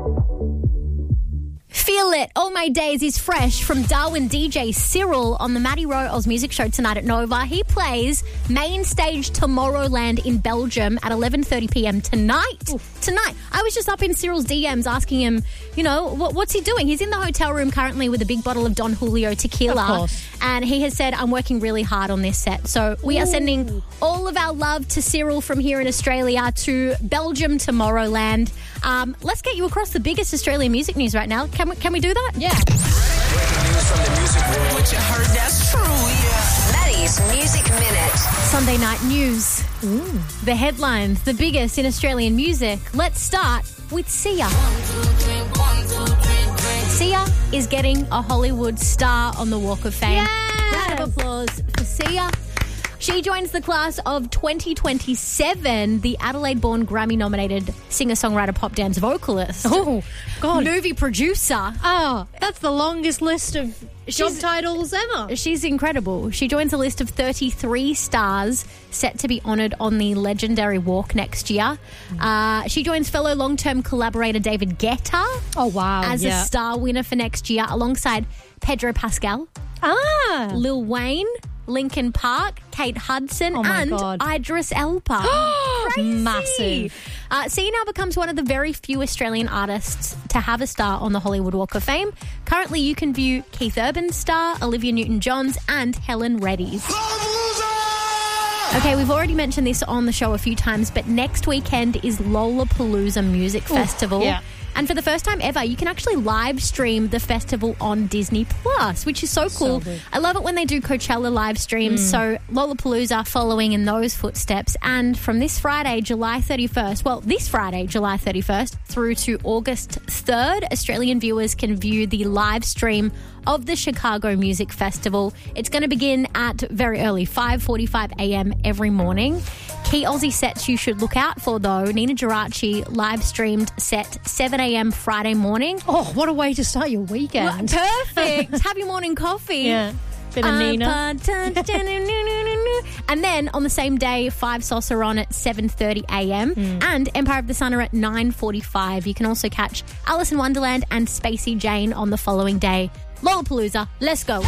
Feel It, All My Days is fresh from Darwin DJ Cyril on the Maddie Rowe Oz Music Show tonight at Nova. He plays main stage Tomorrowland in Belgium at 11:30pm tonight. Oof. Tonight. I was just up in Cyril's DMs asking him, you know, what's he doing? He's in the hotel room currently with a big bottle of Don Julio tequila. Of course. And he has said, I'm working really hard on this set. So we are sending all of our love to Cyril from here in Australia to Belgium Tomorrowland. Let's get you across the biggest Australian music news right now. Can we do that? Yeah. What you heard, that's true, yeah. Maddie's Music Minute. Sunday night news. The headlines, the biggest in Australian music. Let's start with Sia. Sia is getting a Hollywood star on the Walk of Fame. Yes! Round of applause for Sia. She joins the class of 2027, the Adelaide-born Grammy-nominated singer-songwriter, pop dance vocalist. Oh, God. Movie producer. Oh, that's the longest list of job titles ever. She's incredible. She joins a list of 33 stars set to be honoured on the legendary walk next year. She joins fellow long-term collaborator David Guetta Oh, wow. as a star winner for next year, alongside Pedro Pascal, Lil Wayne, Linkin Park, Kate Hudson, Oh my and God. Idris Elba. Crazy. Massive. Sia now becomes one of the very few Australian artists to have a star on the Hollywood Walk of Fame. Currently, you can view Keith Urban's star, Olivia Newton-John's, and Helen Reddy's. Okay, we've already mentioned this on the show a few times, but next weekend is Lollapalooza Music Festival. yeah. And for the first time ever, you can actually live stream the festival on Disney Plus, which is so cool. good. I love it when they do Coachella live streams. So Lollapalooza following in those footsteps. And from this Friday, July 31st through to August 3rd, Australian viewers can view the live stream of the Chicago Music Festival. It's going to begin at very early, 5:45 a.m. every morning. Key Aussie sets you should look out for, though. Nina Geraci live streamed set 7 a.m. Friday morning. Oh, what a way to start your weekend. Perfect. Have your morning coffee. Yeah. Bit of Nina. And then on the same day, 5 Sauce are on at 7:30 a.m. and Empire of the Sun are at 9:45. You can also catch Alice in Wonderland and Spacey Jane on the following day. Lollapalooza, let's go.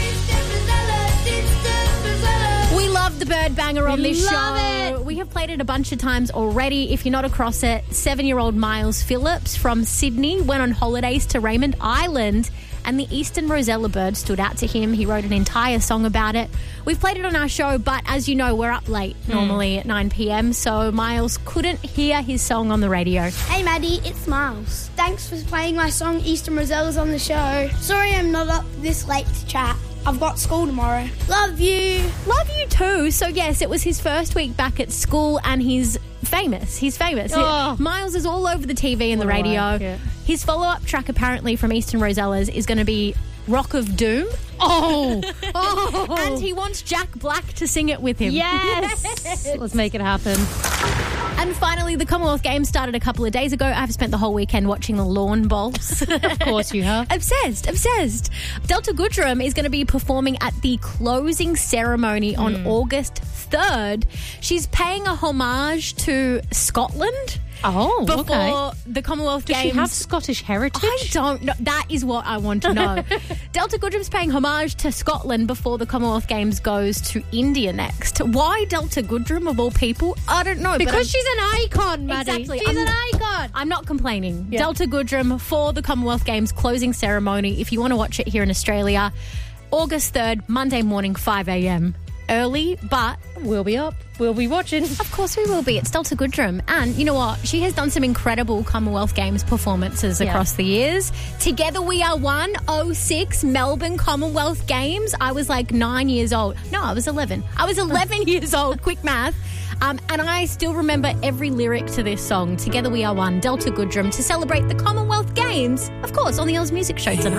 We love the Bird Banger on this love show. it. We have played it a bunch of times already. If you're not across it, 7-year-old Miles Phillips from Sydney went on holidays to Raymond Island, and the Eastern Rosella bird stood out to him. He wrote an entire song about it. We've played it on our show, but as you know, we're up late normally at 9 p.m, so Miles couldn't hear his song on the radio. Hey Maddie, it's Miles. Thanks for playing my song Eastern Rosella's on the show. Sorry I'm not up this late to chat. I've got school tomorrow. Love you. Love you too. So yes, it was his first week back at school and he's famous. He's famous. Oh. Miles is all over the TV and the What do I radio. like it? His follow-up track apparently from Eastern Rosella's is going to be Rock of Doom. Oh. Oh. And he wants Jack Black to sing it with him. Yes. Let's make it happen. And finally, the Commonwealth Games started a couple of days ago. I've spent the whole weekend watching the lawn bowls. Of course you have. Obsessed. Delta Goodrem is going to be performing at the closing ceremony on August 3rd. She's paying a homage to Scotland. Oh, Before okay. the Commonwealth Does Games. she have Scottish heritage? I don't know. That is what I want to know. Delta Goodrem's paying homage to Scotland before the Commonwealth Games goes to India next. Why Delta Goodrem of all people? I don't know. Because she's an icon, Maddie. Exactly. She's an icon. I'm not complaining. Yeah. Delta Goodrem for the Commonwealth Games closing ceremony. If you want to watch it here in Australia, August 3rd, Monday morning, 5 a.m. Early, but We'll be up. We'll be watching. of course we will be. It's Delta Goodrem. And you know what? She has done some incredible Commonwealth Games performances across the years. Together We Are One, 06 Melbourne Commonwealth Games. I was like 9 years old. No, I was 11. I was 11 years old. Quick math. And I still remember every lyric to this song, Together We Are One, Delta Goodrem, to celebrate the Commonwealth Games, of course, on the Oz Music Show tonight.